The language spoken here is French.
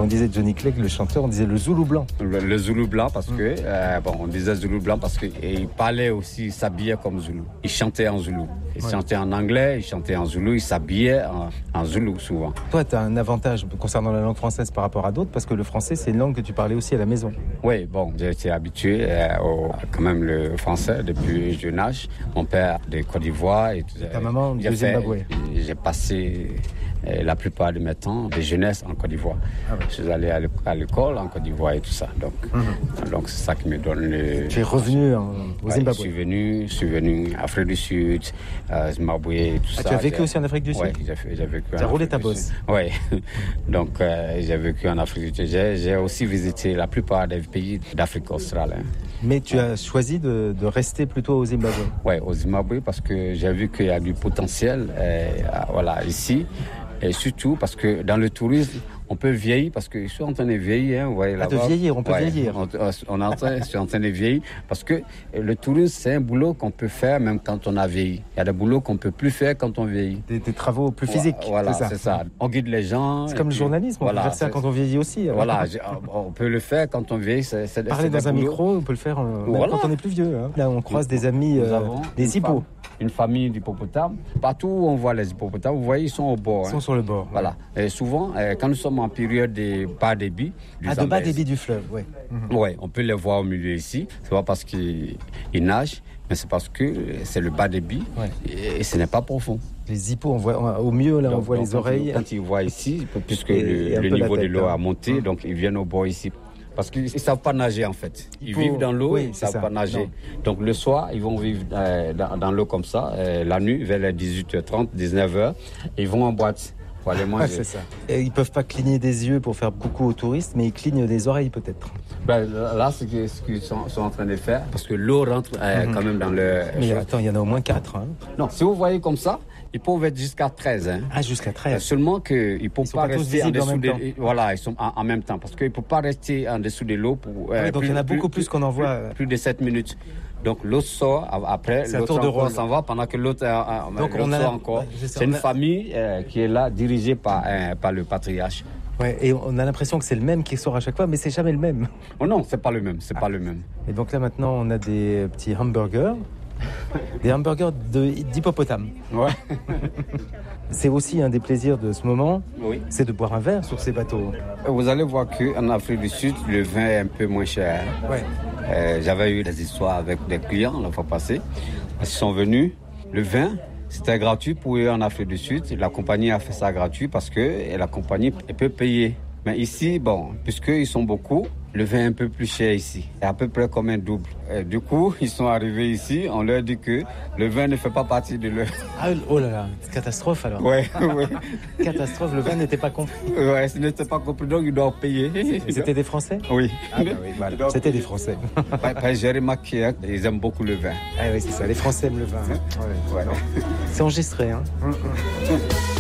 on disait Johnny Clegg, le chanteur, on disait le Zoulou blanc. Le Zoulou blanc parce que, on disait Zoulou blanc parce qu'il parlait aussi, il s'habillait comme Zoulou. Il chantait en Zoulou. Il chantait en anglais, il chantait en Zoulou, il s'habillait en Zoulou souvent. Toi, tu as un avantage concernant la langue française par rapport à d'autres parce que le français, c'est une langue que tu parlais aussi à la maison. Oui, bon, j'ai été habitué quand même le français depuis jeune âge. Mon père de Côte d'Ivoire. Et ta maman de Zimbabwe. J'ai passé la plupart de mes temps de jeunesse en Côte d'Ivoire. Ah ouais. Je suis allé à l'école en Côte d'Ivoire et tout ça. Donc c'est ça qui me donne le... Tu es revenu au Zimbabwe? Je suis venu en Afrique du Sud, Zimbabwe et tout ça. Tu as vécu aussi en Afrique du Sud? Oui, j'ai vécu. Tu as roulé ta bosse? Oui. Donc j'ai vécu en Afrique du Sud. J'ai aussi visité la plupart des pays d'Afrique australe. Mais tu as choisi de rester plutôt au Zimbabwe? Oui, au Zimbabwe parce que j'ai vu qu'il y a du potentiel ici. Et surtout parce que dans le tourisme, on peut vieillir parce que je suis en train de vieillir. Vous voyez là-bas. De vieillir, on peut vieillir. Je suis en train de vieillir parce que le tourisme, c'est un boulot qu'on peut faire même quand on a vieilli. Il y a des boulots qu'on ne peut plus faire quand on vieillit. Des travaux plus physiques. Voilà, c'est ça. On guide les gens. C'est comme le journalisme, on peut faire ça quand on vieillit aussi. Voilà, on peut le faire quand on vieillit. Parler dans un micro, on peut le faire même quand on est plus vieux. Là, on croise des amis, des hippos. Une famille d'hippopotames. Partout où on voit les hippopotames, vous voyez, ils sont au bord. Ils sont sur le bord. Voilà. Et souvent, quand nous sommes en période de bas débit de bas débit du fleuve, oui. Oui, on peut les voir au milieu ici. C'est pas parce qu'ils nagent, mais c'est parce que c'est le bas débit et ce n'est pas profond. Les hippos, au mieux, là, on voit les oreilles. Quand ils voient ici, puisque le niveau de l'eau a monté, donc ils viennent au bord ici. Parce qu'ils ne savent pas nager en fait. Ils vivent dans l'eau, ils ne savent pas nager. Donc le soir, ils vont vivre dans l'eau comme ça. La nuit, vers les 18h30, 19h, ils vont en boîte pour aller manger. C'est ça. Et ils ne peuvent pas cligner des yeux pour faire beaucoup aux touristes, mais ils clignent des oreilles peut-être. Là, c'est ce qu'ils sont en train de faire. Parce que l'eau rentre quand même dans le... Mais attends, il y en a au moins 4. Non, si vous voyez comme ça, ils peuvent être jusqu'à 13. Ah, jusqu'à 13. Seulement qu'ils ne peuvent pas rester en dessous de l'eau. Ils sont en même temps. Parce qu'ils ne peuvent pas rester en dessous de l'eau. Donc il y en a beaucoup plus qu'on en voit. Plus de 7 minutes. Donc l'autre sort après, l'autre s'en va pendant que l'autre sort encore. C'est une famille qui est là, dirigée par le patriarche. Ouais, et on a l'impression que c'est le même qui sort à chaque fois, mais c'est jamais le même. Oh non, c'est pas le même, pas le même. Et donc là maintenant, on a des petits hamburgers. Des hamburgers d'hippopotame. Ouais. C'est aussi un des plaisirs de ce moment, c'est de boire un verre sur ces bateaux. Vous allez voir qu'en Afrique du Sud, le vin est un peu moins cher. Ouais. J'avais eu des histoires avec des clients la fois passée. Ils sont venus, le vin, c'était gratuit pour eux en Afrique du Sud. La compagnie a fait ça gratuit parce que la compagnie peut payer. Mais ici, puisqu'ils sont beaucoup, le vin est un peu plus cher ici. C'est à peu près comme un double. Et du coup, ils sont arrivés ici, on leur dit que le vin ne fait pas partie de leur... Ah, oh là là, catastrophe alors. Oui. Catastrophe, le vin n'était pas compris. Oui, ce n'était pas compris, donc ils doivent payer. C'était des Français? Oui. Ah bah oui, voilà. C'était des Français. J'ai remarqué, ils aiment beaucoup le vin. Ah oui, c'est ça, les Français aiment le vin. Hein. Ouais. C'est enregistré, hein.